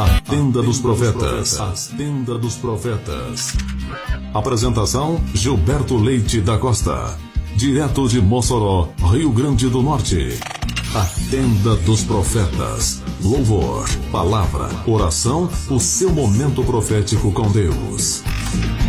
A Tenda dos Profetas. A Tenda dos Profetas. Apresentação: Gilberto Leite da Costa. Direto de Mossoró, Rio Grande do Norte. A Tenda dos Profetas. Louvor, palavra, oração, o seu momento profético com Deus.